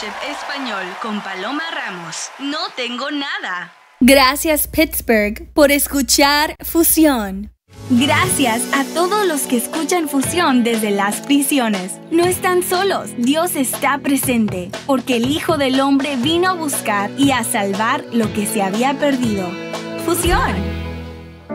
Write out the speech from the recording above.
Chef Español con Paloma Ramos. No tengo nada. Gracias, Pittsburgh, por escuchar Fusión. Gracias a todos los que escuchan Fusión desde las prisiones. No están solos, Dios está presente, porque el Hijo del Hombre vino a buscar y a salvar lo que se había perdido. Fusión.